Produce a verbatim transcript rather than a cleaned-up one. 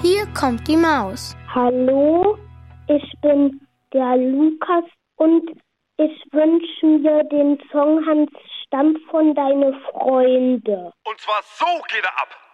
Hier kommt die Maus. Hallo, ich bin der Lukas und ich wünsche mir den Song Hans Stampf von Deine Freunde. Und zwar so geht er ab.